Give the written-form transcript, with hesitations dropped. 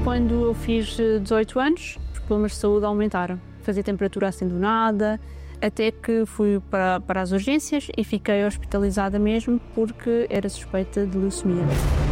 quando eu fiz 18 anos, os problemas de saúde aumentaram. Fazia temperatura assim do nada, até que fui para as urgências e fiquei hospitalizada mesmo porque era suspeita de leucemia.